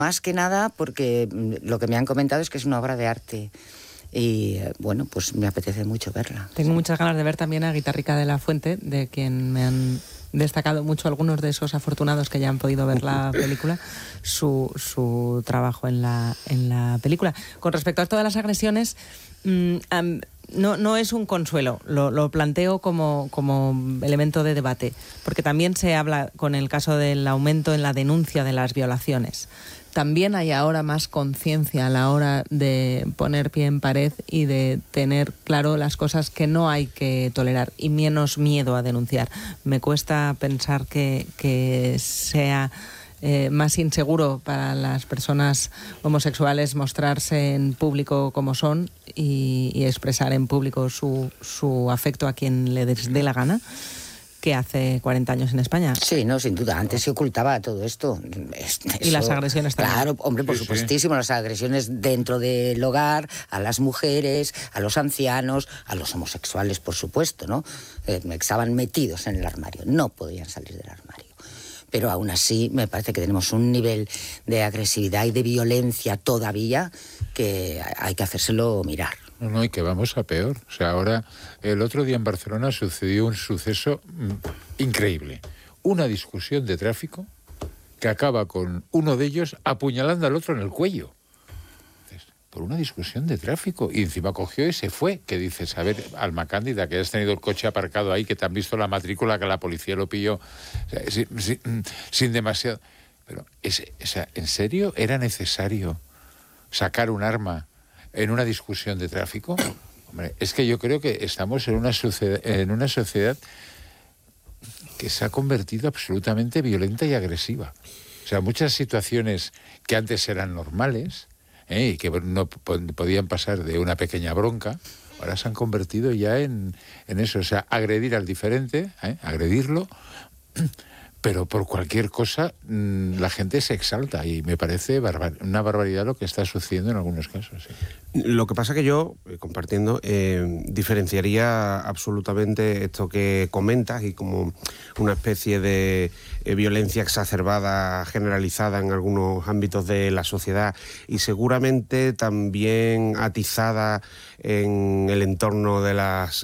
Más que nada porque lo que me han comentado es que es una obra de arte. Y bueno, pues me apetece mucho verla. Tengo muchas ganas de ver también a Guitarrica de la Fuente, de quien me han destacado mucho algunos de esos afortunados que ya han podido ver la película, su trabajo en la película. Con respecto a todas las agresiones, no es un consuelo, lo planteo como elemento de debate, porque también se habla con el caso del aumento en la denuncia de las violaciones. También hay ahora más conciencia a la hora de poner pie en pared y de tener claro las cosas que no hay que tolerar y menos miedo a denunciar. Me cuesta pensar que sea más inseguro para las personas homosexuales mostrarse en público como son y expresar en público su afecto a quien le dé la gana, que hace 40 años en España. Sí, no, sin duda. Antes se ocultaba todo esto. Y las agresiones también. Claro, hombre, por supuestísimo. Las agresiones dentro del hogar, a las mujeres, a los ancianos, a los homosexuales, por supuesto, ¿no? Estaban metidos en el armario. No podían salir del armario. Pero aún así me parece que tenemos un nivel de agresividad y de violencia todavía que hay que hacérselo mirar. No, y que vamos a peor. O sea, ahora, el otro día en Barcelona sucedió un suceso increíble. Una discusión de tráfico que acaba con uno de ellos apuñalando al otro en el cuello. Entonces, por una discusión de tráfico. Y encima cogió y se fue. Que dices, a ver, Alma Cándida, que has tenido el coche aparcado ahí, que te han visto la matrícula, que la policía lo pilló, o sea, sin demasiado... Pero, ¿en serio era necesario sacar un arma en una discusión de tráfico? Hombre, es que yo creo que estamos en una sociedad que se ha convertido absolutamente violenta y agresiva. O sea, muchas situaciones que antes eran normales y que no podían pasar de una pequeña bronca, ahora se han convertido ya en eso. O sea, agredir al diferente, agredirlo, pero por cualquier cosa la gente se exalta y me parece una barbaridad lo que está sucediendo en algunos casos. Sí. Lo que pasa que yo, compartiendo, diferenciaría absolutamente esto que comentas y como una especie de violencia exacerbada, generalizada en algunos ámbitos de la sociedad y seguramente también atizada en el entorno de las,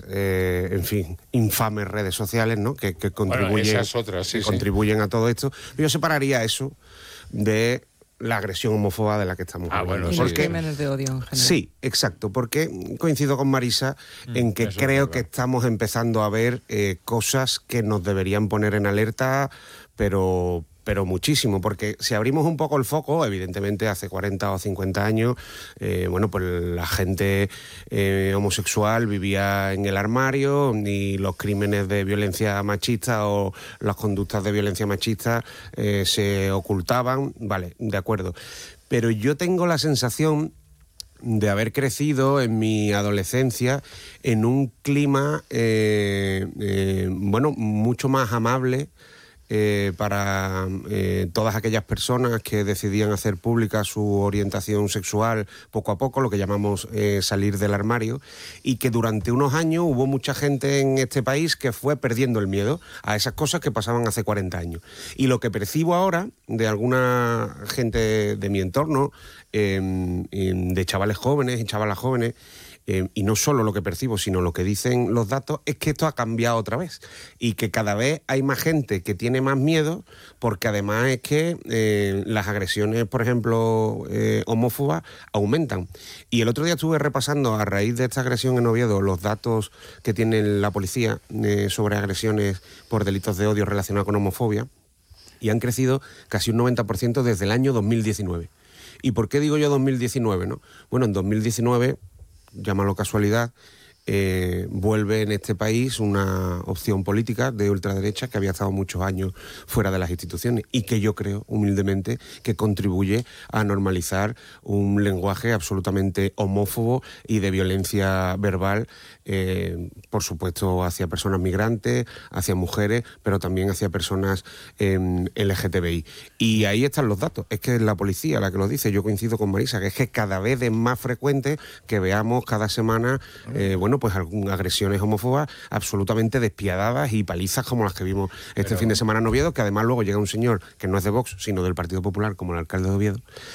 infames redes sociales, ¿no? que contribuyen, bueno, esas otras, sí, contribuyen a todo esto. Yo separaría eso de la agresión homófoba de la que estamos hablando. Y los crímenes de odio en general. Sí, exacto, porque coincido con Marisa en que creo que estamos empezando a ver cosas que nos deberían poner en alerta, pero muchísimo, porque si abrimos un poco el foco, evidentemente hace 40 o 50 años, pues la gente homosexual vivía en el armario y los crímenes de violencia machista o las conductas de violencia machista se ocultaban, vale, de acuerdo. Pero yo tengo la sensación de haber crecido en mi adolescencia en un clima, mucho más amable, para todas aquellas personas que decidían hacer pública su orientación sexual poco a poco, lo que llamamos salir del armario, y que durante unos años hubo mucha gente en este país que fue perdiendo el miedo a esas cosas que pasaban hace 40 años. Y lo que percibo ahora de alguna gente de mi entorno, de chavales jóvenes y chavalas jóvenes, y no solo lo que percibo, sino lo que dicen los datos, es que esto ha cambiado otra vez y que cada vez hay más gente que tiene más miedo, porque además es que las agresiones, por ejemplo, homófobas, aumentan. Y el otro día estuve repasando, a raíz de esta agresión en Oviedo, los datos que tiene la policía sobre agresiones por delitos de odio relacionados con homofobia, y han crecido casi un 90% desde el año 2019. ¿Y por qué digo yo 2019, no? Bueno, en 2019... llámalo casualidad, vuelve en este país una opción política de ultraderecha que había estado muchos años fuera de las instituciones y que yo creo, humildemente, que contribuye a normalizar un lenguaje absolutamente homófobo y de violencia verbal, por supuesto, hacia personas migrantes, hacia mujeres, pero también hacia personas LGTBI. Y ahí están los datos. Es que es la policía la que lo dice. Yo coincido con Marisa, que es que cada vez es más frecuente que veamos cada semana, pues agresiones homófobas absolutamente despiadadas y palizas como las que vimos fin de semana en Oviedo, que además luego llega un señor que no es de Vox, sino del Partido Popular, como el alcalde de Oviedo,